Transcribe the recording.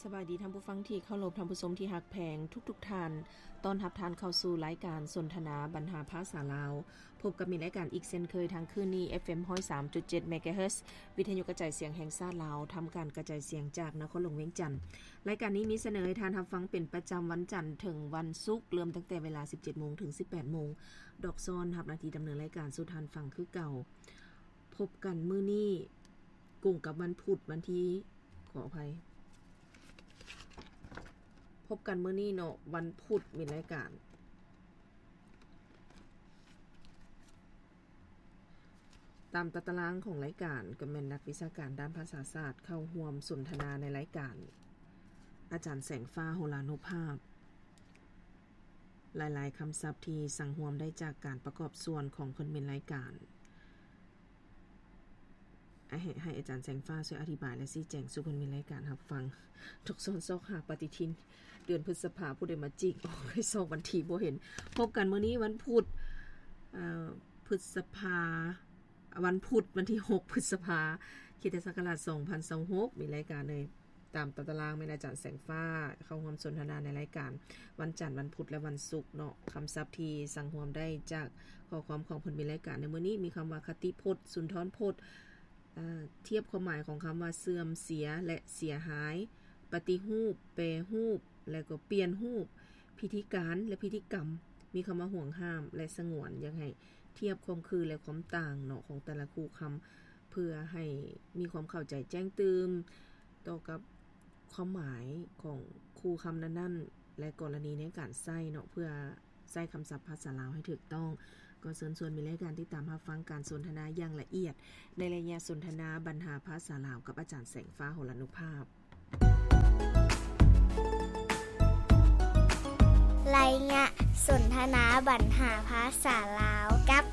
สบายดีท่านผู้ฟังที่เคารพท่านผู้ชมที่ฮักแพงทุกท่านต้อนรับท่านเข้าสู่รายการสนทนาบรรหาภาษาลาวพบกับมีรายการอีกเช่นเคยทางคืนนี้ FM 103.7 MHz วิทยุกระจายเสียงแห่งชาติลาวทำการกระจายเสียงจากนครหลวงเวียงจันทน์รายการนี้มีเสนอให้ท่านรับฟังเป็นประจำวันจันทร์ถึงวันศุกร์เริ่มตั้งแต่เวลา 17:00 นถึง 18:00 นดอกซ้อนรับหน้าที่ดำเนินรายการสู่ท่านฟังคือเก่าพบกันมื้อนี้กุ้งกับวันพุธวันที่ขออภัยพบกันมื้อนี้เนาะวันพุธมีรายการตามตารางของรายการก็แม่นนักวิชาการด้านภาษาศาสตร์เข้าร่วมสนทนาในรายการอาจารย์แสงฟ้าโหรานุภาพหลายๆคำศัพท์ที่สังหวมได้จากการประกอบส่วนของเพิ่นเป็นรายการให้อาจารย์แสงฟ้าช่วยอธิบายและชี้แจงสู่เพิ่นมีรายการรับฟังทุกซอนซอกหาปฏิทินเดือนพฤษภาคมผู้ใดมาจิกออกให้ซอกวันที่บ่เห็นพบกันมื้อนี้วันพุธพฤษภาวันพุธวันที่6พฤษภาคมศักราช2026มีรายการเลยตามตารางแม่นอาจารย์แสงฟ้าเข้าร่วมสนทนาในรายการวันจันทร์วันพุธและวันศุกร์เนาะคำศัพท์ที่สังหวมได้จากข้อความของเพิ่นมีรายการในมื้อนี้มีคำว่าคติพจน์สุนทรพจน์เทียบความหมายของคำว่าเสื่อมเสียและเสียหายปฏิรูปแปรรูปและก็เปลี่ยนรูปพิธีการและพิธีกรรมมีคำว่าห่วงห้ามและสงวนอย่างให้เทียบความคือและความต่างเนาะของแต่ละคู่คำเพื่อให้มีความเข้าใจแจ้งตื่นต่อกับความหมายของคู่คำนั้นๆและกรณีในการใช้เนาะเพื่อใช้คำศัพท์ภาษาลาวให้ถูกต้องก็เชิญชวนมีรายการที่ตามรับฟังการสนทนาอย่างละเอียดในระยะสนทนาบรรหาภาษาลาวกับอาจารย์แสงฟ้าโหรานุภาพรายงานสนทนาบรรหาภาษาลาวกับ